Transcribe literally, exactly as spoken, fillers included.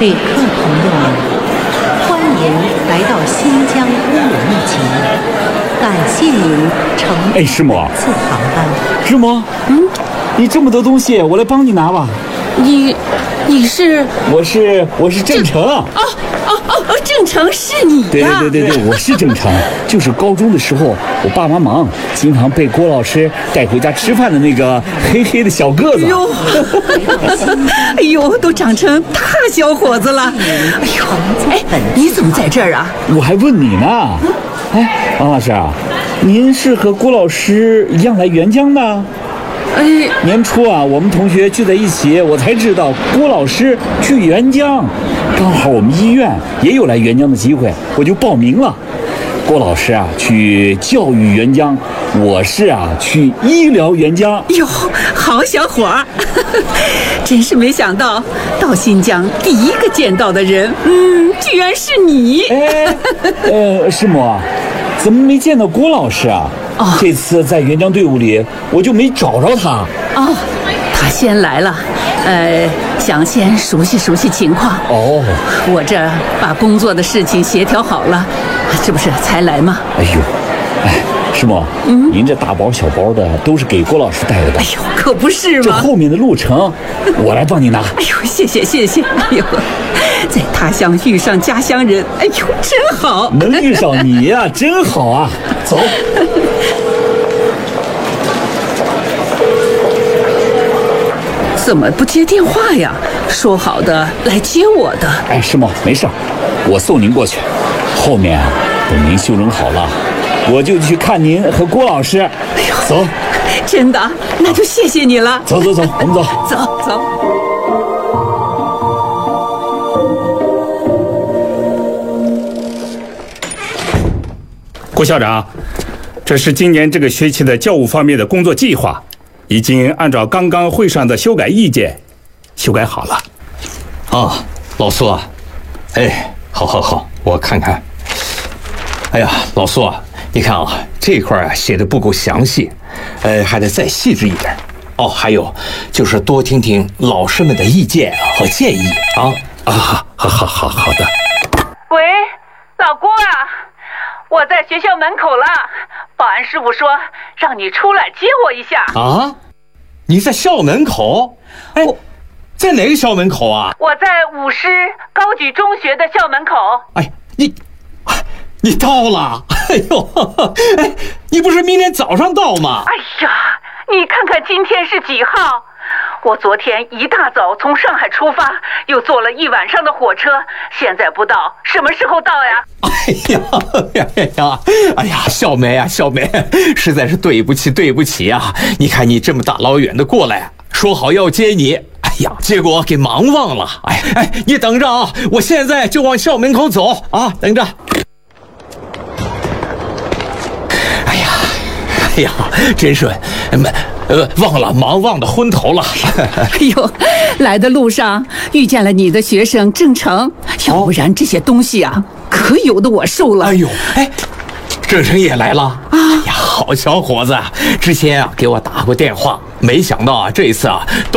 旅客朋友们，欢迎来到新疆乌鲁木齐，感谢您乘哎，师母， 此航班。 师母，嗯，你这么多东西，我来帮你拿吧。 你，你是？ 我是我是郑成。 哦哦哦哦，郑成是你呀？ 对对对对对，我是郑成，就是高中的时候我爸妈忙，经常被郭老师带回家吃饭的那个黑黑的小个子。 哟，哎呦，都长成大小伙子了。哎呦，哎，你怎么在这儿啊？ 我还问你呢。哎，王老师啊，您是和郭老师一样来援疆的？ 哎， 年初啊，我们同学聚在一起，我才知道郭老师去援疆，刚好我们医院也有来援疆的机会，我就报名了。郭老师啊去教育援疆，我是啊去医疗援疆。 哟，好小伙儿，真是没想到，到新疆第一个见到的人，嗯，居然是你。 哎，呃，师母，怎么没见到郭老师啊？ 哦， 这次在援疆队伍里，我就没找着他。 哦，他先来了，呃，想先熟悉熟悉情况。 哦， 我这把工作的事情协调好了，这不是才来吗？ 哎呦，哎，师母，嗯，您这大包小包的都是给郭老师带的吧？ 哎呦，可不是这吗？ 后面的路程，我来帮你拿。 哎呦，谢谢谢谢。哎呦，在他乡遇上家乡人，哎呦，真好。 能遇上你呀、真好啊！走。 怎么不接电话呀？说好的来接我的。 哎，师母，没事，我送您过去。后面啊，等您修整好了，我就去看您和郭老师。哎呦，走。 真的？那就谢谢你了。 走走走，我们走。 走走。 郭校长，这是今年这个学期的教务方面的工作计划，已经按照刚刚会上的修改意见修改好了。 啊，老苏啊，哎，好好好，我看看。哎呀，老苏啊，你看啊，这块啊写的不够详细，呃，还得再细致一点。哦，还有就是多听听老师们的意见和建议啊。 啊，好好好好的。 喂，老郭啊，我在学校门口了，保安师傅说让你出来接我一下。 啊？你在校门口？哎，在哪个校门口啊？ 我在五师高举中学的校门口。 哎，你，你到了？哎呦，哎，你不是明天早上到吗？ 哎呀，你看看今天是几号？我昨天一大早从上海出发，又坐了一晚上的火车，现在不到，什么时候到呀？ 哎呀呀呀！哎呀，小梅啊，小梅，实在是对不起，对不起啊！你看你这么大老远的过来，说好要接你，哎呀，结果给忙忘了。哎哎，你等着啊，我现在就往校门口走啊，等着。哎呀，哎呀，真是，呃，忘了，忙忘的昏头了。 哎呦，来的路上遇见了你的学生郑成，要不然这些东西啊，可有的我受了。 哎呦，哎，郑成也来了啊！哎呀，好小伙子，之前啊给我打过电话，没想到啊这一次啊。